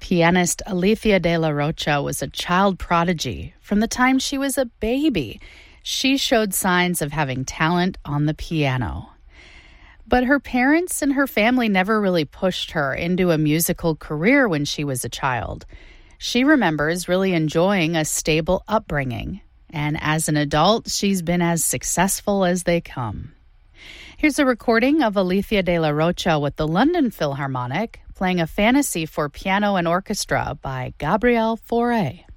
Pianist Alicia de la Rocha was a child prodigy. From the time she was a baby, she showed signs of having talent on the piano. But her parents and her family never really pushed her into a musical career when she was a child. She remembers really enjoying a stable upbringing. And as an adult, she's been as successful as they come. Here's a recording of Alicia de la Rocha with the London Philharmonic, playing a fantasy for piano and orchestra by Gabriel Fauré.